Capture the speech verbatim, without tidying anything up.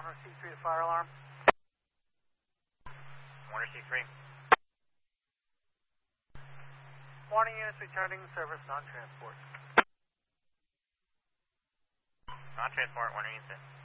Warner C three, fire alarm. Warner C three. Warning units returning service non-transport. Non-transport, Warner units.